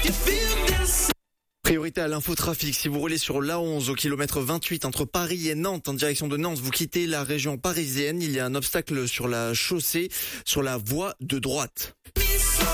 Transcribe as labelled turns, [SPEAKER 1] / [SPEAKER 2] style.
[SPEAKER 1] Priorité à l'infotrafic. Si vous roulez sur l'A11 au kilomètre 28 entre Paris et Nantes en direction de Nantes, vous quittez la région parisienne. Il y a un obstacle sur la chaussée, sur la voie de droite.